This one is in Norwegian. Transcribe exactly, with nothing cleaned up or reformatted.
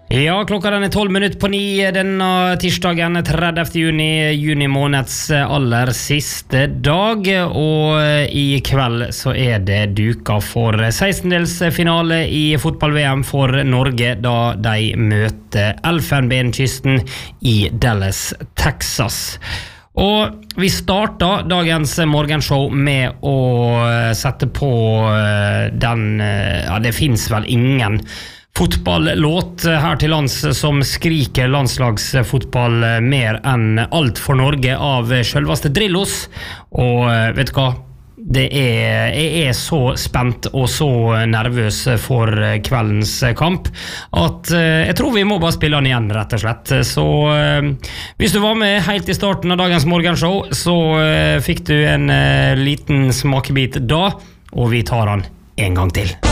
Ja, klokka den er tolv minutter på ni denne tirsdagen tredivte juni, juni måneds aller siste dag, og i kveld så er det duka for sekstendelsfinale i fotball-V M for Norge da de møter Elfenbenkysten i Dallas, Texas. Og vi starta dagens morgenshow med å sette på den, ja det finnes vel ingen fotballåt her til lands som skriker landslagsfotball mer enn Alt for Norge av selveste Drillos. Og vet du hva? Det er, jeg er så spent og så nervøs for kveldens kamp at jeg tror vi må bare spille den igjen, rett og slett. Så hvis du var med helt i starten av dagens morgenshow, så fikk du en liten smakebit da, og vi tar den en gang til.